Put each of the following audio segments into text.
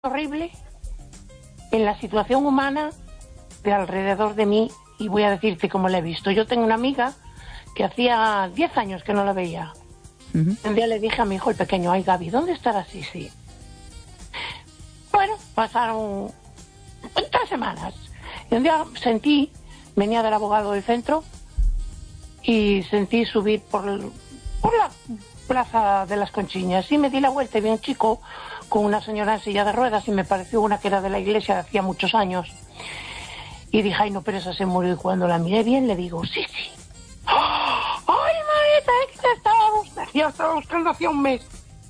horrible en la situación humana de alrededor de mí, y voy a decirte cómo la he visto. Yo tengo una amiga que hacía 10 años que no la veía. Un día le dije a mi hijo el pequeño: ay, Gaby, ¿dónde estará Sisi? Bueno, pasaron 3 semanas y un día venía del abogado del centro y sentí subir por la plaza de las Conchiñas, y me di la vuelta y vi un chico con una señora en silla de ruedas, y me pareció una que era de la iglesia de hacía muchos años, y dije: ay, no, pero esa se murió. Y cuando la miré bien le digo: sí, sí. ¡Ay, Marita, es que te estaba buscando hacía un mes!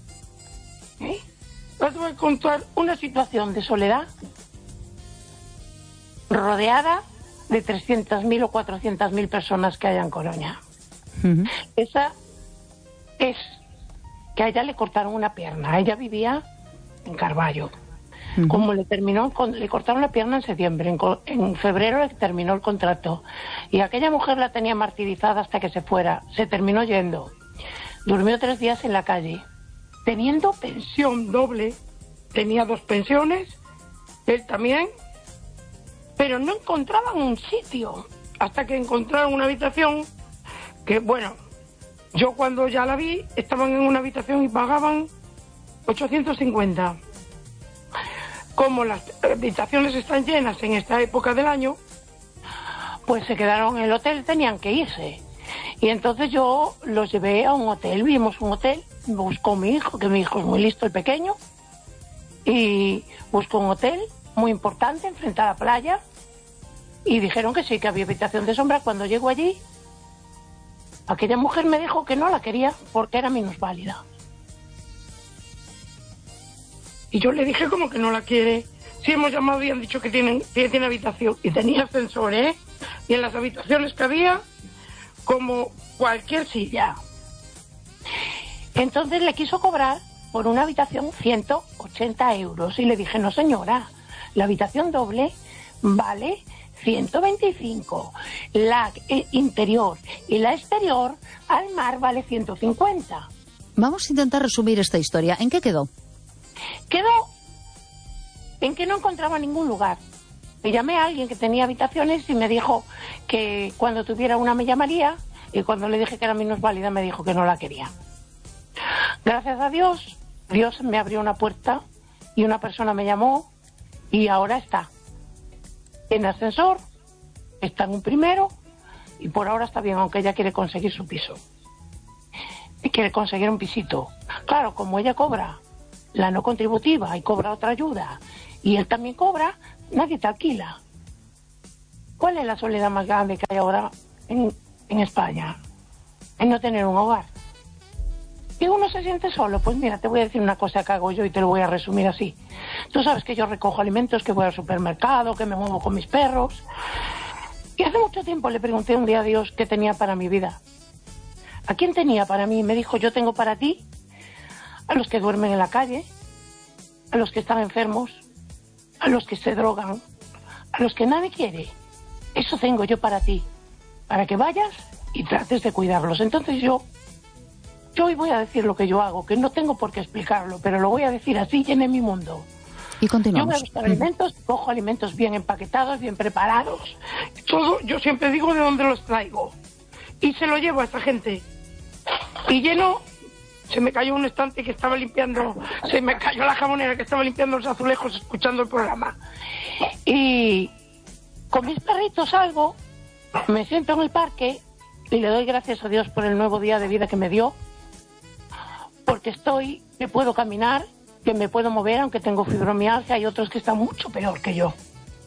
Os voy a contar una situación de soledad rodeada de 300.000 o 400.000 personas que hay en Coruña. Esa es que a ella le cortaron una pierna. Ella vivía en Carballo. Como le cortaron la pierna en septiembre, en febrero le terminó el contrato, y aquella mujer la tenía martirizada hasta que se fuera. Se terminó yendo, durmió 3 días en la calle, teniendo pensión doble. Tenía 2 pensiones, él también, pero no encontraban un sitio, hasta que encontraron una habitación que, bueno, yo cuando ya la vi, estaban en una habitación y pagaban 850. Como las habitaciones están llenas en esta época del año, pues se quedaron en el hotel, tenían que irse. Y entonces yo los llevé a un hotel, vimos un hotel, buscó mi hijo, que mi hijo es muy listo, el pequeño, y buscó un hotel muy importante enfrente a la playa, y dijeron que sí, que había habitación de sombra. Cuando llego allí, aquella mujer me dijo que no la quería porque era minusválida. Y yo le dije: ¿cómo que no la quiere? Si hemos llamado y han dicho que tiene habitación. Y tenía ascensor, ¿eh? Y en las habitaciones que había, como cualquier silla. Entonces le quiso cobrar por una habitación 180 euros. Y le dije: no, señora, la habitación doble vale 125. La interior y la exterior al mar vale 150. Vamos a intentar resumir esta historia. ¿En qué quedó? Quedó en que no encontraba ningún lugar. Le llamé a alguien que tenía habitaciones y me dijo que cuando tuviera una me llamaría, y cuando le dije que era minusválida me dijo que no la quería. Gracias a Dios, Dios me abrió una puerta y una persona me llamó, y ahora está en ascensor, está en un primero, y por ahora está bien, aunque ella quiere conseguir su piso. Y quiere conseguir un pisito. Claro, como ella cobra la no contributiva y cobra otra ayuda, y él también cobra, nadie te alquila. ¿Cuál es la soledad más grande que hay ahora en España? En no tener un hogar. ¿Y uno se siente solo? Pues mira, te voy a decir una cosa que hago yo y te lo voy a resumir así. Tú sabes que yo recojo alimentos, que voy al supermercado, que me muevo con mis perros. Y hace mucho tiempo le pregunté un día a Dios qué tenía para mi vida. ¿A quién tenía para mí? Y me dijo: yo tengo para ti a los que duermen en la calle, a los que están enfermos, a los que se drogan, a los que nadie quiere. Eso tengo yo para ti, para que vayas y trates de cuidarlos. Entonces yo hoy voy a decir lo que yo hago, que no tengo por qué explicarlo, pero lo voy a decir así, llené mi mundo. Y continuamos. Yo voy a buscar alimentos, cojo alimentos bien empaquetados, bien preparados. Todo, yo siempre digo de dónde los traigo. Y se lo llevo a esta gente. Y lleno. Se me cayó un estante que estaba limpiando, se me cayó la jamonera que estaba limpiando los azulejos escuchando el programa. Y con mis perritos salgo, me siento en el parque y le doy gracias a Dios por el nuevo día de vida que me dio, porque que puedo caminar, que me puedo mover, aunque tengo fibromialgia. Hay otros que están mucho peor que yo.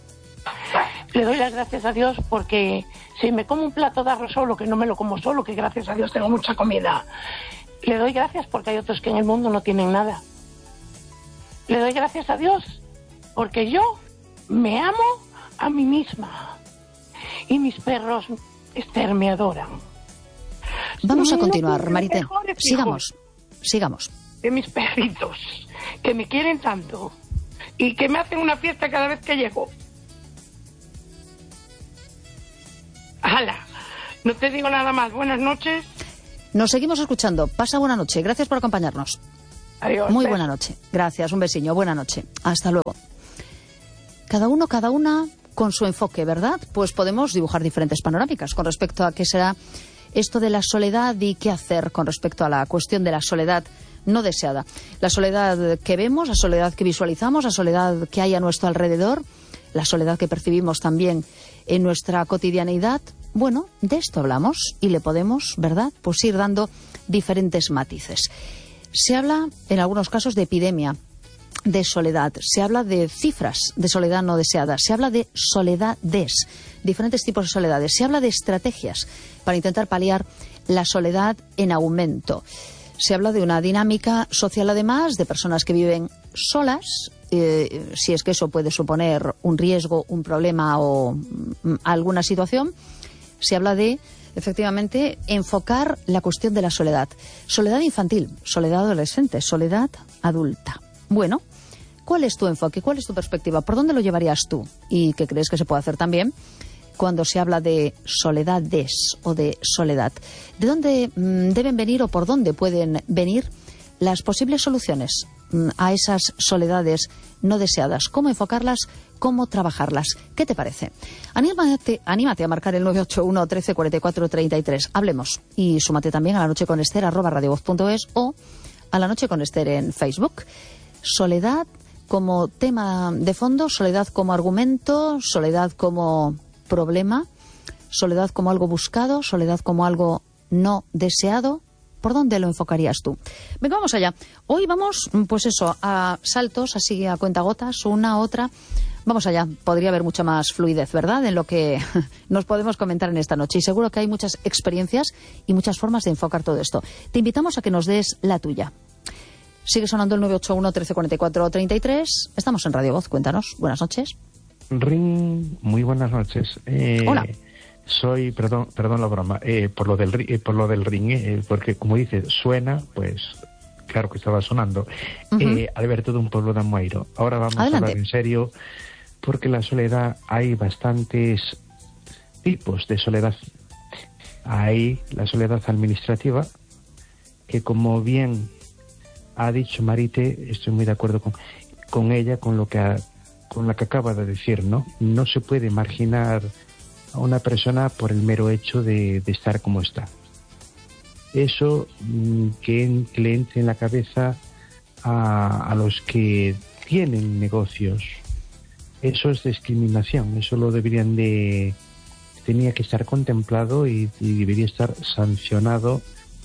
Le doy las gracias a Dios porque si me como un plato de arroz solo, que no me lo como solo, que gracias a Dios tengo mucha comida. Le doy gracias porque hay otros que en el mundo no tienen nada. Le doy gracias a Dios porque yo me amo a mí misma. Y mis perros, Esther, me adoran. Vamos a continuar, Marité. Sigamos. De mis perritos, que me quieren tanto y que me hacen una fiesta cada vez que llego. ¡Hala! No te digo nada más. Buenas noches. Nos seguimos escuchando. Pasa buena noche. Gracias por acompañarnos. Adiós. Muy buena noche. Gracias, un besiño. Buena noche. Hasta luego. Cada uno, cada una con su enfoque, ¿verdad? Pues podemos dibujar diferentes panorámicas con respecto a qué será esto de la soledad y qué hacer con respecto a la cuestión de la soledad no deseada. La soledad que vemos, la soledad que visualizamos, la soledad que hay a nuestro alrededor, la soledad que percibimos también en nuestra cotidianeidad. Bueno, de esto hablamos y le podemos, ¿verdad?, pues ir dando diferentes matices. Se habla, en algunos casos, de epidemia de soledad. Se habla de cifras de soledad no deseada. Se habla de soledades, diferentes tipos de soledades. Se habla de estrategias para intentar paliar la soledad en aumento. Se habla de una dinámica social, además, de personas que viven solas, si es que eso puede suponer un riesgo, un problema o alguna situación. Se habla de, efectivamente, enfocar la cuestión de la soledad. Soledad infantil, soledad adolescente, soledad adulta. Bueno, ¿cuál es tu enfoque? ¿Cuál es tu perspectiva? ¿Por dónde lo llevarías tú? ¿Y qué crees que se puede hacer también cuando se habla de soledades o de soledad? ¿De dónde deben venir o por dónde pueden venir las posibles soluciones a esas soledades no deseadas? ¿Cómo enfocarlas? ¿Cómo trabajarlas? ¿Qué te parece? Anímate a marcar el 981 13 44 33. Hablemos. Y súmate también a La Noche con Ester @radiovoz.es o a La Noche con Ester en Facebook. Soledad como tema de fondo, soledad como argumento, soledad como problema, soledad como algo buscado, soledad como algo no deseado. ¿Por dónde lo enfocarías tú? Venga, vamos allá. Hoy vamos, pues eso, a saltos, así a cuentagotas, una, otra. Vamos allá. Podría haber mucha más fluidez, ¿verdad?, en lo que nos podemos comentar en esta noche. Y seguro que hay muchas experiencias y muchas formas de enfocar todo esto. Te invitamos a que nos des la tuya. Sigue sonando el 981 13 44 33. Estamos en Radio Voz. Cuéntanos. Buenas noches. Ring, muy buenas noches. Hola. Soy, perdón la broma, por lo del ring, porque como dice, suena, pues claro que estaba sonando. Alberto de un pueblo de Amoeiro. Ahora vamos a hablar en serio, porque la soledad, hay bastantes tipos de soledad. Hay la soledad administrativa, que como bien ha dicho Marite, estoy muy de acuerdo con ella, con la que acaba de decir, ¿no? No se puede marginar a una persona por el mero hecho de estar como está. Eso que le entre en la cabeza a los que tienen negocios. Eso es discriminación. Eso lo tenía que estar contemplado y debería estar sancionado,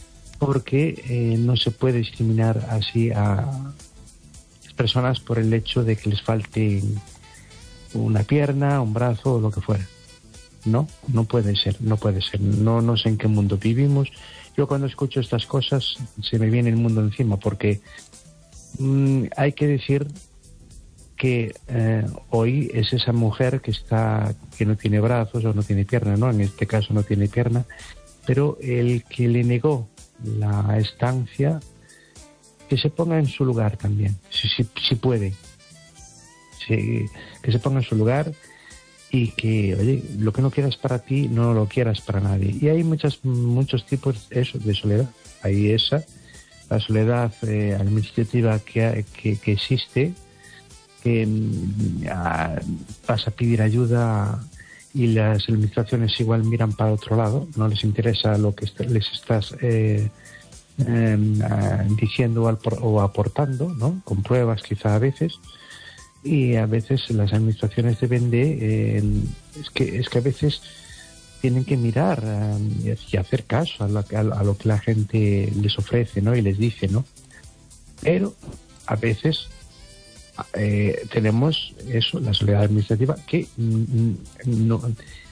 porque no se puede discriminar así a las personas por el hecho de que les falte una pierna, un brazo o lo que fuera. No puede ser. No sé en qué mundo vivimos. Yo cuando escucho estas cosas se me viene el mundo encima, porque hay que decir que hoy es esa mujer que no tiene brazos o no tiene pierna, ¿no? En este caso no tiene pierna, pero el que le negó la estancia, que se ponga en su lugar también, si puede. Que se ponga en su lugar y que, oye, lo que no quieras para ti, no lo quieras para nadie. Y hay muchos tipos de soledad. Hay la soledad administrativa que existe, que vas a pedir ayuda y las administraciones igual miran para otro lado, no les interesa lo que les estás diciendo o aportando, ¿no? Con pruebas quizá a veces. Y a veces las administraciones deben es que a veces tienen que mirar y hacer caso a lo que la gente les ofrece, ¿no? Y les dice, ¿no? Pero a veces tenemos eso, la soledad administrativa, que no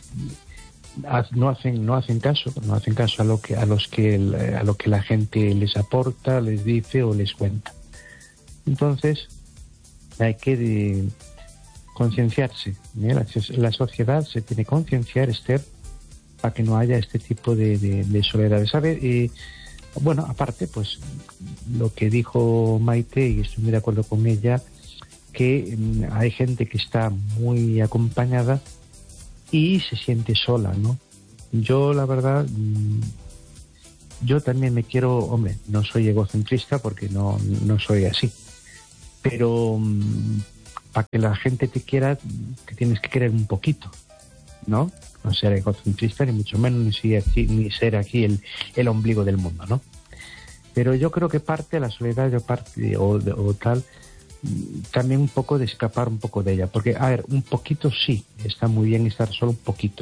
hacen caso a lo que la gente les aporta, les dice o les cuenta. Entonces hay que concienciarse, ¿eh? La sociedad se tiene que concienciar, Esther, para que no haya este tipo de soledad, ¿sabe? Y bueno, aparte, pues lo que dijo Maite, y estoy muy de acuerdo con ella, que hay gente que está muy acompañada y se siente sola, ¿no? Yo, la verdad, yo también me quiero, hombre, no soy egocentrista porque no soy así, pero para que la gente te quiera, te tienes que querer un poquito, ¿no? No ser egocentrista, ni mucho menos, ni ser aquí el ombligo del mundo, ¿no? Pero yo creo que parte de la soledad, o tal, también un poco de escapar un poco de ella. Porque, a ver, un poquito sí, está muy bien estar solo un poquito.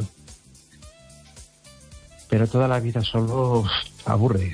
Pero toda la vida solo aburre.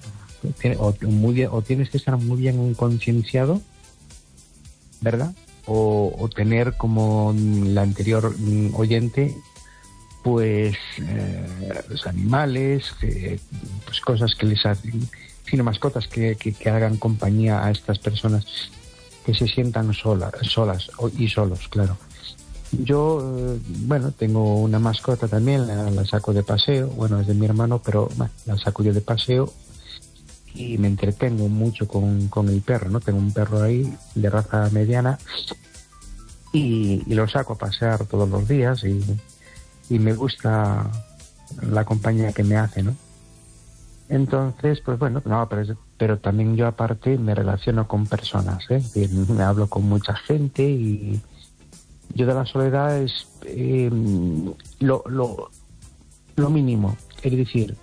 O tienes que estar muy bien concienciado, ¿verdad? O tener, como la anterior oyente, pues los animales, pues cosas que les hacen, sino mascotas que hagan compañía a estas personas que se sientan solas y solos, claro. Yo, bueno, tengo una mascota también, la saco de paseo, bueno, es de mi hermano, pero bueno, la saco yo de paseo y me entretengo mucho con el perro, ¿no? Tengo un perro ahí de raza mediana y lo saco a pasear todos los días y me gusta la compañía que me hace, ¿no? Entonces, pues bueno, no, pero también yo aparte me relaciono con personas, me hablo con mucha gente y yo de la soledad es lo mínimo, es decir,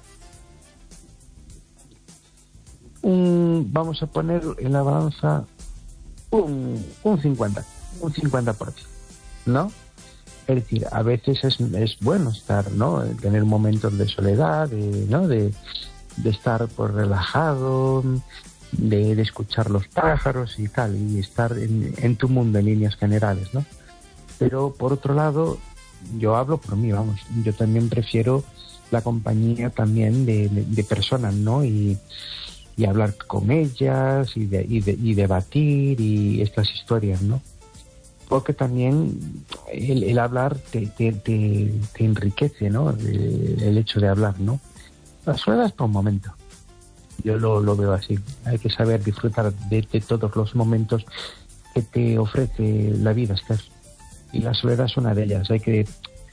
vamos a poner en la balanza un 50%, ¿no? Es decir, a veces es bueno estar, ¿no? Tener momentos de soledad, ¿no? De estar pues relajado, de escuchar los pájaros y tal, y estar en tu mundo en líneas generales, ¿no? Pero por otro lado, yo hablo por mí, vamos, yo también prefiero la compañía también de personas, ¿no? Y hablar con ellas y debatir y estas historias, ¿no? Porque también el hablar te enriquece, ¿no? El hecho de hablar, ¿no? La soledad es por un momento. Yo lo veo así. Hay que saber disfrutar de todos los momentos que te ofrece la vida, Esther. Y la soledad es una de ellas. Hay que...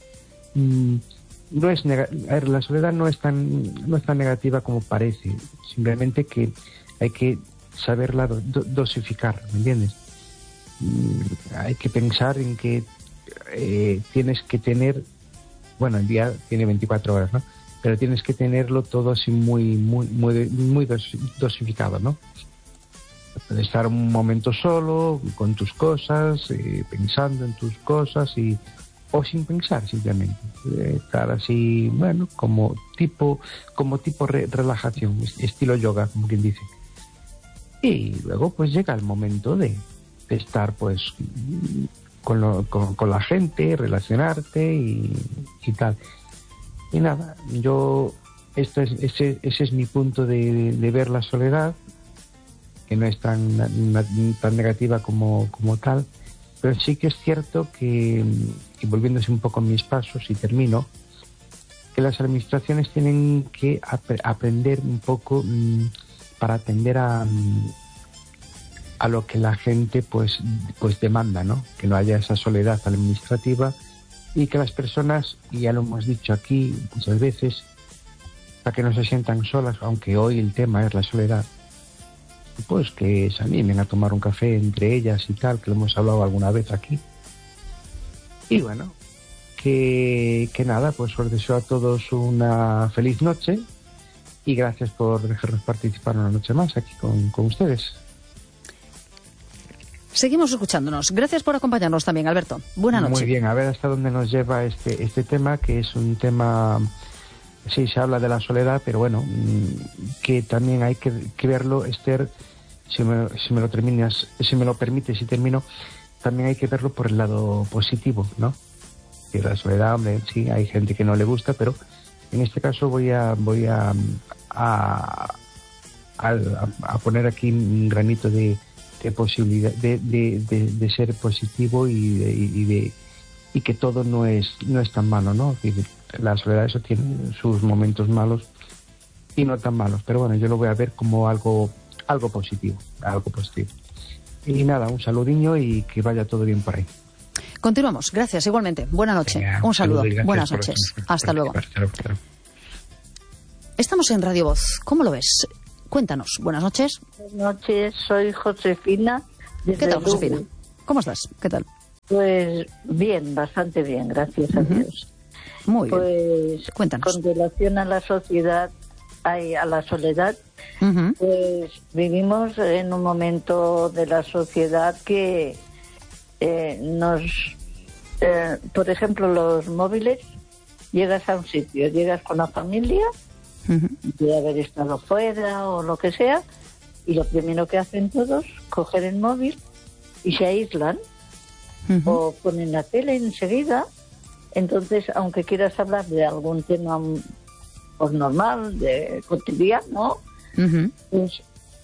la soledad no es tan negativa como parece. Simplemente que hay que saberla dosificar, ¿me entiendes? Hay que pensar en que tienes que tener... Bueno, el día tiene 24 horas, ¿no? Pero tienes que tenerlo todo así muy dosificado, ¿no? De estar un momento solo, con tus cosas, pensando en tus cosas o sin pensar simplemente. Estar así, bueno, como tipo relajación, estilo yoga, como quien dice. Y luego pues llega el momento de estar pues con la gente, relacionarte y tal. Y nada, ese es mi punto de ver la soledad, que no es tan negativa como tal, pero sí que es cierto que, y volviéndose un poco a mis pasos y termino, que las administraciones tienen que aprender un poco para atender a lo que la gente pues demanda, ¿no? Que no haya esa soledad administrativa y que las personas, y ya lo hemos dicho aquí muchas veces, para que no se sientan solas, aunque hoy el tema es la soledad, pues que se animen a tomar un café entre ellas y tal, que lo hemos hablado alguna vez aquí. Y bueno, que nada, pues os deseo a todos una feliz noche y gracias por dejarnos participar una noche más aquí con ustedes. Seguimos escuchándonos. Gracias por acompañarnos también, Alberto. Buenas noches. Muy bien, a ver hasta dónde nos lleva este tema, que es un tema... Sí, se habla de la soledad, pero bueno, que también hay que verlo, Esther, si me lo permites y termino, también hay que verlo por el lado positivo, ¿no? Que la soledad, hombre, sí, hay gente que no le gusta, pero en este caso voy a poner aquí un granito de posibilidad de ser positivo y que todo no es tan malo, ¿no? La soledad, eso tiene sus momentos malos y no tan malos, pero bueno, yo lo voy a ver como algo positivo. Y nada, un saludinho y que vaya todo bien por ahí. Continuamos, gracias, igualmente. Buenas noches. Un saludo, buenas noches. Hasta luego. Estamos en Radio Voz. ¿Cómo lo ves? Cuéntanos. Buenas noches. Buenas noches, soy Josefina. ¿Qué tal, Josefina? ¿Cómo estás? ¿Qué tal? Pues bien, bastante bien, gracias a Dios. Muy bien. Pues cuéntanos. Con relación a la sociedad, a la soledad, pues vivimos en un momento de la sociedad que por ejemplo, los móviles, llegas a un sitio, llegas con la familia, de haber estado fuera o lo que sea, y lo primero que hacen todos, coger el móvil y se aíslan, o ponen la tele enseguida. Entonces, aunque quieras hablar de algún tema pues normal, de cotidiano, pues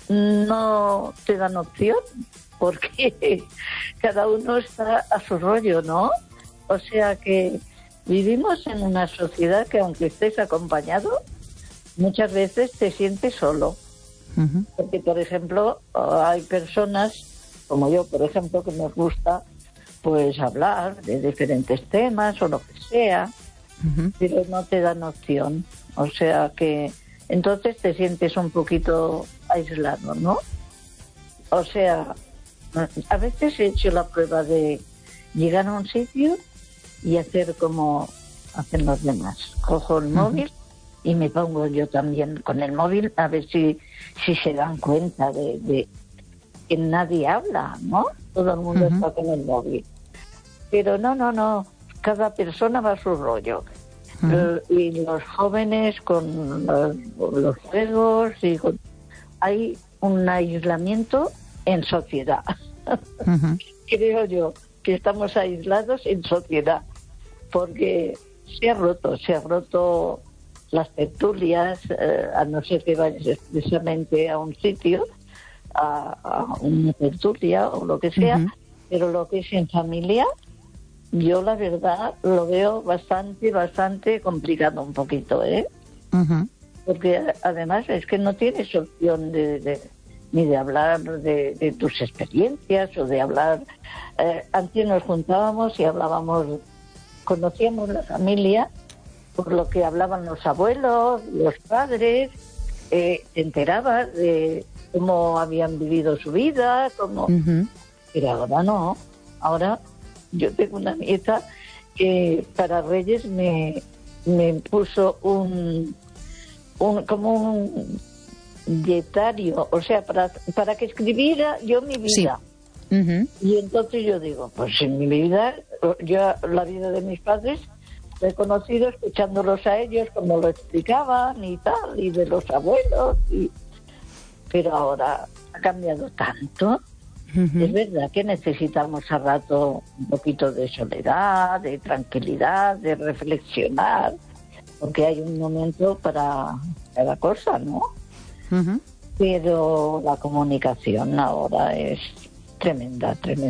no te dan opción, porque cada uno está a su rollo, ¿no? O sea que vivimos en una sociedad que, aunque estés acompañado, muchas veces te sientes solo. Porque, por ejemplo, hay personas, como yo, por ejemplo, que nos gusta pues hablar de diferentes temas o lo que sea, pero no te dan opción. O sea que entonces te sientes un poquito aislado, ¿no? O sea, a veces he hecho la prueba de llegar a un sitio y hacer como hacen los demás. Cojo el móvil y me pongo yo también con el móvil a ver si se dan cuenta de que nadie habla, ¿no? Todo el mundo está con el móvil. Pero no, cada persona va a su rollo. Y los jóvenes con los juegos, hay un aislamiento en sociedad. Creo yo que estamos aislados en sociedad, porque se ha roto las tertulias, a no ser que vayas expresamente a un sitio, a una tertulia o lo que sea, pero lo que es en familia, yo la verdad lo veo bastante complicado un poquito, porque además es que no tienes opción ni de hablar de tus experiencias o de hablar. Antes nos juntábamos y hablábamos, conocíamos la familia por lo que hablaban los abuelos, los padres, te enterabas de cómo habían vivido su vida, pero ahora no. Ahora yo tengo una nieta que para Reyes me puso un dietario, o sea, para que escribiera yo mi vida. Y entonces yo digo, pues en mi vida, yo la vida de mis padres la he conocido escuchándolos a ellos como lo explicaban y tal, y de los abuelos, pero ahora ha cambiado tanto. Es verdad que necesitamos a rato un poquito de soledad, de tranquilidad, de reflexionar, porque hay un momento para cada cosa, ¿no? Pero la comunicación ahora es tremenda.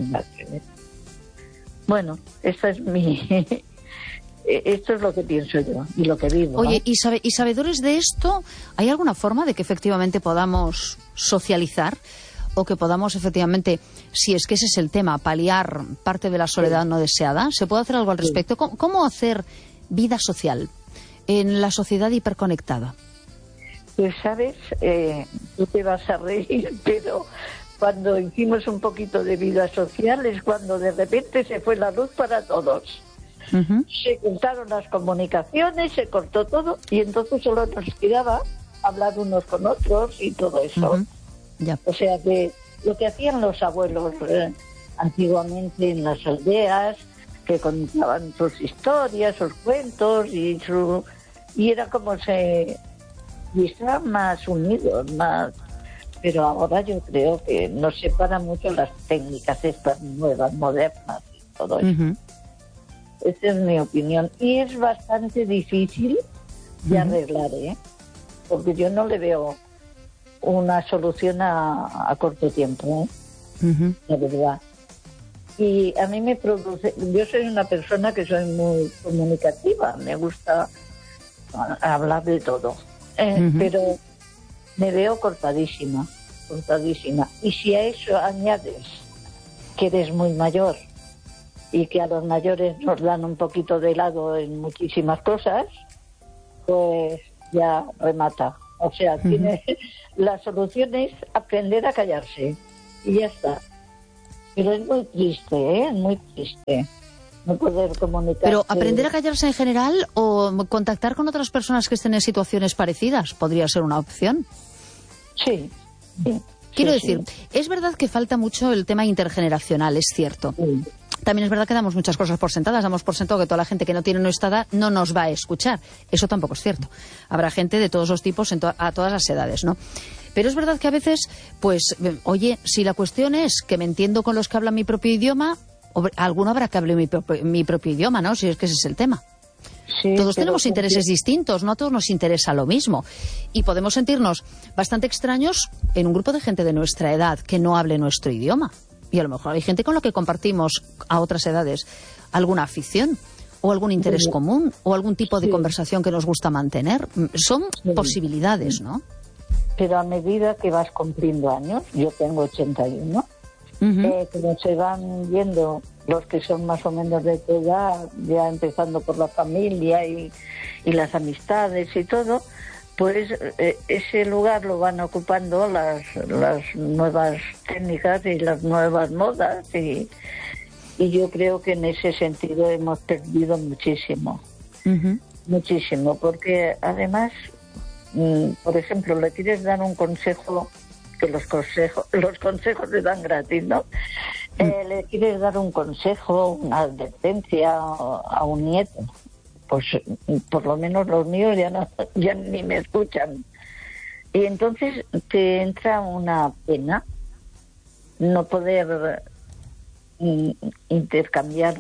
Bueno, esta es esto es lo que pienso yo y lo que vivo. Oye, ¿no? ¿Y sabedores de esto, hay alguna forma de que efectivamente podamos socializar o que podamos efectivamente, si es que ese es el tema, paliar parte de la soledad no deseada? ¿Se puede hacer algo al respecto? ¿Cómo hacer vida social en la sociedad hiperconectada? Pues sabes, tú te vas a reír, pero cuando hicimos un poquito de vida social es cuando de repente se fue la luz para todos. Se cortaron las comunicaciones, se cortó todo y entonces solo nos quedaba hablar unos con otros y todo eso. Ya. O sea que lo que hacían los abuelos antiguamente en las aldeas, que contaban sus historias, sus cuentos y era como y estaban más unidos, más. Pero ahora yo creo que nos separan mucho las técnicas estas nuevas, modernas y todo eso. Esa es mi opinión. Y es bastante difícil de arreglar, porque yo no le veo una solución a corto tiempo, la verdad. Y a mí me produce, yo soy una persona que soy muy comunicativa, me gusta hablar de todo, pero me veo cortadísima. Y si a eso añades que eres muy mayor y que a los mayores nos dan un poquito de lado en muchísimas cosas, pues ya remata. O sea, la solución es aprender a callarse y ya está. Pero es muy triste, muy triste no poder comunicar. Pero aprender a callarse en general o contactar con otras personas que estén en situaciones parecidas podría ser una opción. Sí. Quiero decir, es verdad que falta mucho el tema intergeneracional, es cierto. Sí. También es verdad que damos muchas cosas por sentadas. Damos por sentado que toda la gente que no tiene nuestra edad no nos va a escuchar. Eso tampoco es cierto. Habrá gente de todos los tipos a todas las edades, ¿no? Pero es verdad que a veces, pues, oye, si la cuestión es que me entiendo con los que hablan mi propio idioma, alguno habrá que hable mi propio idioma, ¿no? Si es que ese es el tema. Sí, todos tenemos intereses distintos, no a todos nos interesa lo mismo. Y podemos sentirnos bastante extraños en un grupo de gente de nuestra edad que no hable nuestro idioma. Y a lo mejor hay gente con la que compartimos a otras edades alguna afición o algún interés común o algún tipo de conversación que nos gusta mantener. Son posibilidades, ¿no? Pero a medida que vas cumpliendo años, yo tengo 81, como se van yendo los que son más o menos de tu edad, ya empezando por la familia y las amistades y todo, pues ese lugar lo van ocupando las nuevas técnicas y las nuevas modas y yo creo que en ese sentido hemos perdido muchísimo, muchísimo, porque además, por ejemplo, le quieres dar un consejo, que los consejos se dan gratis, ¿no? Le quieres dar un consejo, una advertencia a un nieto. Pues por lo menos los míos ya ni me escuchan. Y entonces te entra una pena no poder intercambiar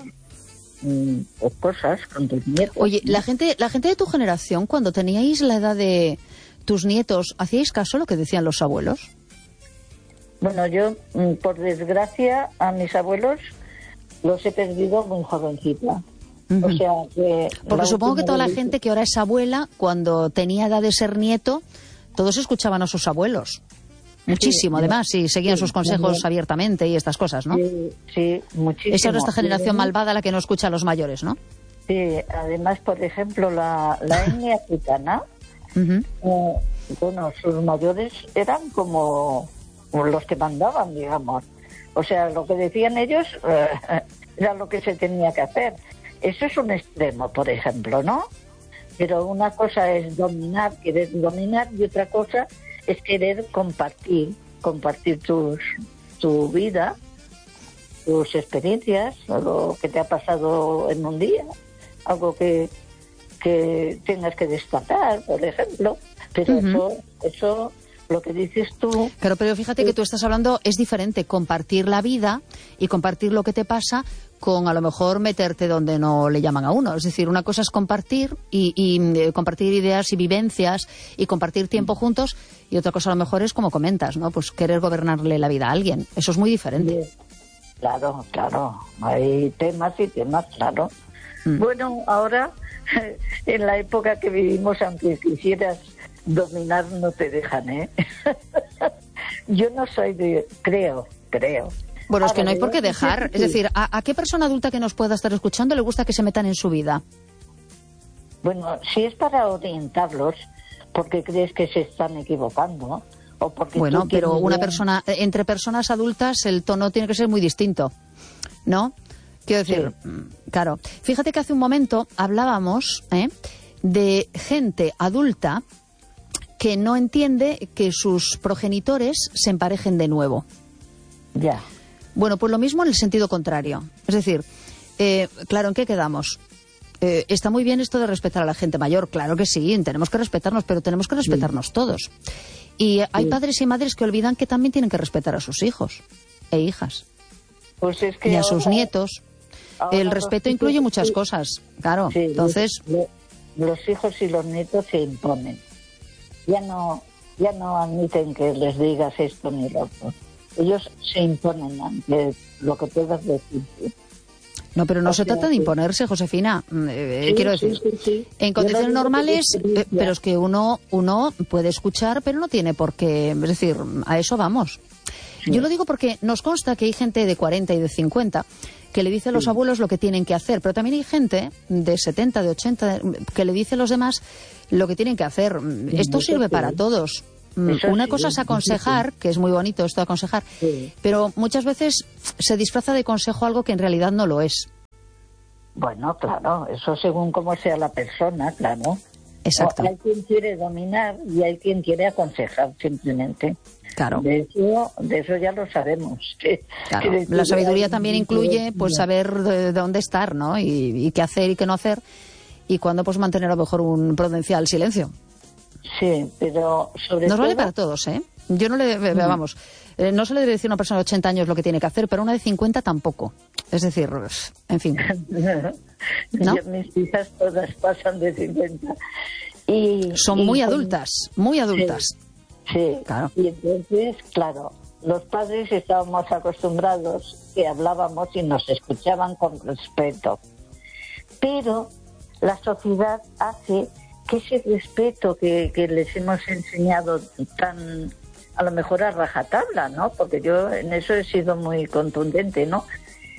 cosas con tus nietos. Oye, ¿no? la gente de tu generación, cuando teníais la edad de tus nietos, ¿hacíais caso a lo que decían los abuelos? Bueno, yo, por desgracia, a mis abuelos los he perdido muy jovencita. O sea, que porque supongo que toda la gente que ahora es abuela, cuando tenía edad de ser nieto, todos escuchaban a sus abuelos. Muchísimo, además, y seguían sus consejos abiertamente y estas cosas, ¿no? Sí, muchísimo. Esa es nuestra generación malvada, la que no escucha a los mayores, ¿no? Sí, además, por ejemplo, la etnia gitana, bueno, sus mayores eran como los que mandaban, digamos. O sea, lo que decían ellos era lo que se tenía que hacer. Eso es un extremo, por ejemplo, ¿no? Pero una cosa es querer dominar, y otra cosa es querer compartir tu vida, tus experiencias, lo que te ha pasado en un día, algo que tengas que destacar, por ejemplo. Pero eso lo que dices tú... Claro, pero fíjate que tú estás hablando, es diferente compartir la vida y compartir lo que te pasa con a lo mejor meterte donde no le llaman a uno. Es decir, una cosa es compartir y compartir ideas y vivencias y compartir tiempo juntos, y otra cosa a lo mejor es, como comentas, ¿no? Pues querer gobernarle la vida a alguien. Eso es muy diferente. Claro. Hay temas y temas, claro. Bueno, ahora, en la época que vivimos, aunque quisieras dominar, no te dejan, ¿eh? Yo no soy creo. Bueno, es que no hay por qué dejar. Es decir, ¿a qué persona adulta que nos pueda estar escuchando le gusta que se metan en su vida? Bueno, si es para orientarlos, porque crees que se están equivocando, o porque... Bueno, pero entre personas adultas el tono tiene que ser muy distinto, ¿no? Quiero decir, claro. Fíjate que hace un momento hablábamos de gente adulta que no entiende que sus progenitores se emparejen de nuevo. Ya. Bueno, pues lo mismo en el sentido contrario. Es decir, claro, ¿en qué quedamos? Está muy bien esto de respetar a la gente mayor, claro que sí, tenemos que respetarnos, pero tenemos que respetarnos todos. Y hay padres y madres que olvidan que también tienen que respetar a sus hijos e hijas. Pues es que y a sus nietos. El respeto incluye muchas cosas, claro. Sí, entonces... Los hijos y los nietos se imponen. Ya no admiten que les digas esto ni lo otro. Ellos se imponen ante lo que puedas decir. No, pero no se trata de imponerse, Josefina. Quiero decir, sí. En condiciones normales, pero es que uno puede escuchar, pero no tiene por qué. Es decir, a eso vamos. Sí. Yo lo digo porque nos consta que hay gente de 40 y de 50 que le dice a los abuelos lo que tienen que hacer, pero también hay gente de 70, de 80, que le dice a los demás lo que tienen que hacer. Esto sirve para todos. Una cosa es aconsejar, que es muy bonito esto de aconsejar, pero muchas veces se disfraza de consejo algo que en realidad no lo es. Bueno, claro, eso según cómo sea la persona, claro. Exacto. Hay quien quiere dominar y hay quien quiere aconsejar, simplemente. Claro. De eso ya lo sabemos. Claro. La sabiduría también incluye pues saber de dónde estar, ¿no? Y qué hacer y qué no hacer, y cuándo pues mantener a lo mejor un prudencial silencio. Sí, pero sobre todo... Nos vale para todos, ¿eh? Yo no le... Vamos, no se le debe decir a una persona de 80 años lo que tiene que hacer, pero a una de 50 tampoco. Es decir, en fin. ¿No? Mis hijas todas pasan de 50. Son muy adultas, muy adultas. Sí, claro. Y entonces, claro, los padres estábamos acostumbrados que hablábamos y nos escuchaban con respeto. Pero la sociedad hace que ese respeto que les hemos enseñado tan, a lo mejor a rajatabla, ¿no? Porque yo en eso he sido muy contundente, ¿no?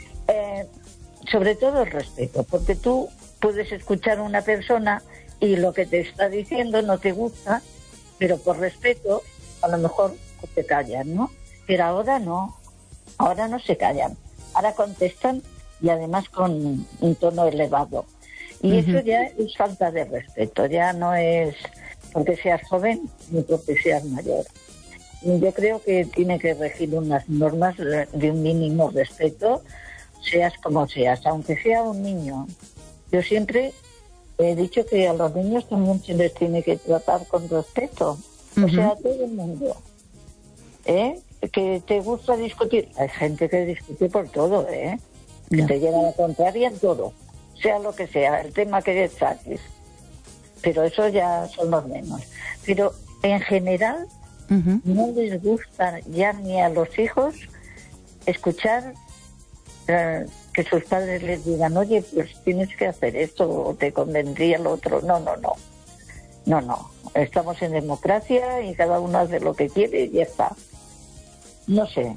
Sobre todo el respeto, porque tú puedes escuchar a una persona y lo que te está diciendo no te gusta, pero por respeto a lo mejor te callan, ¿no? Pero ahora no se callan, ahora contestan y además con un tono elevado. Y eso ya es falta de respeto, ya no es porque seas joven ni porque seas mayor. Yo creo que tiene que regir unas normas de un mínimo respeto, seas como seas, aunque sea un niño. Yo siempre he dicho que a los niños también se les tiene que tratar con respeto, o sea, a todo el mundo. Que te gusta discutir, hay gente que discute por todo, que te lleva a la contraria en todo, sea lo que sea, el tema que saques. Pero eso ya son los menos. Pero en general no les gusta ya ni a los hijos escuchar que sus padres les digan, oye, pues tienes que hacer esto o te convendría lo otro. No. Estamos en democracia y cada uno hace lo que quiere y ya está. No sé,